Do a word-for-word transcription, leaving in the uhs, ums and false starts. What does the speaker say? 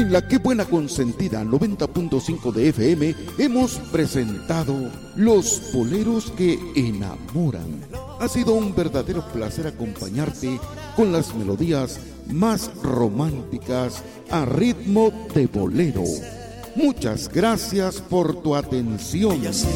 En la Qué Buena Consentida noventa punto cinco de F M hemos presentado Los Boleros que Enamoran. Ha sido un verdadero placer acompañarte con las melodías más románticas a ritmo de bolero. Muchas gracias por tu atención.